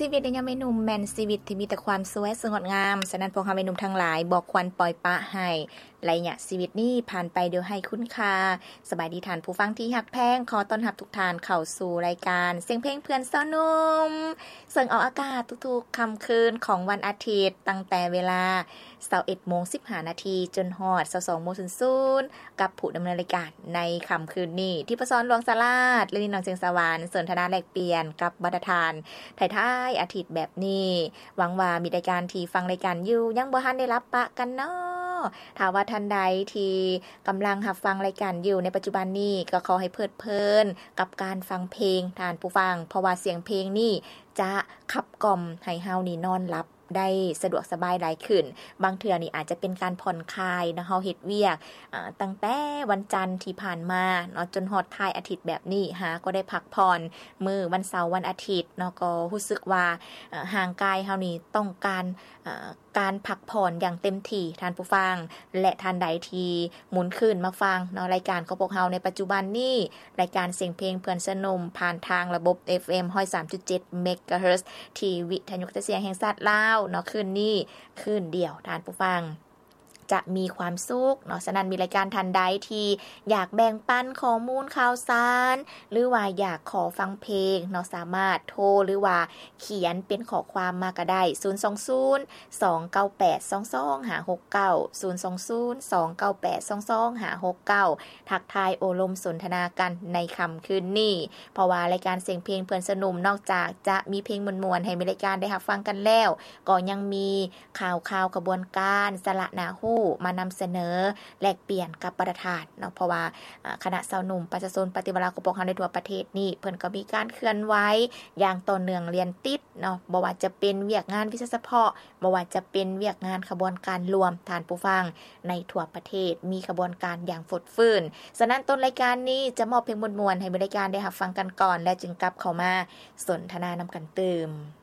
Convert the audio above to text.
ชีวิตในยามเป็นหนุ่มแม่นชีวิตที่มีแต่ความสวยสงดงามฉะนั้นพวกเราเป็นหนุ่มทั้งหลายบอกควรปล่อยปะให้ไรเนี่ยชีวิตนี้ผ่านไปเดี๋ยวให้คุณค่าสบายดีท่านผู้ฟังที่ฮักแพงขอต้อนรับทุกท่านเข้าสู่รายการเสียงเพลงเพื่อนสาวหนุ่มซึ่งออกอากาศทุกๆค่ำคืนของวันอาทิตย์ตั้งแต่เวลา 21:15 น.จนฮอด 22:00 น.กับผู้ดำเนินรายการในค่ำคืนนี้ที่ประสรหลวงสลาดและนี่น้องเสียงสวรรค์สนทนาแลกเปลี่ยนกับบรรทานท้ายอาทิตย์แบบนี้หวังว่ามีรายการที่ฟังรายการอยู่ยังบ่ทันได้รับปะกันเนาะถ้าว่าท่านใดที่กำลังรับฟังรายการอยู่ในปัจจุบันนี้ก็ขอให้เพลิดเพลินกับการฟังเพลงท่านผู้ฟังเพราะว่าเสียงเพลงนี่จะขับกล่อมให้เฮานี่นอนหลับได้สะดวกสบายหลายขึ้นบางเทื่อนี่อาจจะเป็นการผ่อนคลายเนาะเฮาเฮ็ดเวียกตั้งแต่วันจันทร์ที่ผ่านมาเนาะจนฮอดท้ายอาทิตย์แบบนี้หาก็ได้พักผ่อนมื้อวันเสาร์วันอาทิตย์เนาะก็รู้สึกว่าร่างกายเฮานี่ต้องการพักผ่อนอย่างเต็มที่ท่านผู้ฟังและท่านใดที่หมุนคืนมาฟังเนาะรายการของพวกเฮาในปัจจุบันนี้รายการเสียงเพลงเพื่อนสนุมผ่านทางระบบ FM 103.7 เมกะเฮิรตซ์ที่วิทยุกระจายเสียงแห่งชาติลาวเนาะคืนนี้คืนเดียวท่านผู้ฟังจะมีความสุขเนาะฉะนั้นมีรายการทันใดที่อยากแบ่งปันข้อมูลข่าวสารหรือว่าอยากขอฟังเพลงเนาะสามารถโทรหรือว่าเขียนเป็นข้อความมาก็ได้020-298-2259 ทักทายโอลมสนทนากันในค่ำคืนนี้เพราะว่ารายการเสียงเพลงเพื่อนสนุมนอกจากจะมีเพลงมวลๆให้มีรายการได้รับฟังกันแล้วก็ยังมีข่าวกระบวนการสละนาฮู้มานำเสนอแลกเปลี่ยนกับประธานเนาะเพราะว่าคณะสาวหนุ่มประชาชนปฏิวัติของพวกเฮาในทั่วประเทศนี่เพิ่นก็มีการเคลื่อนไหวอย่างต่อเนื่องเรียนติดเนาะบ่ว่าจะเป็นเวียกงานวิชาเฉพาะบ่ว่าจะเป็นเวียกงานขบวนการรวมท่านผู้ฟังในทั่วประเทศมีขบวนการอย่างฟดฟื้นฉะนั้นต้นรายการนี้จะมอบเพลงม่วนๆให้บริการได้รับฟังกันก่อนและจึงกลับเข้ามาสนทนานำกันเติม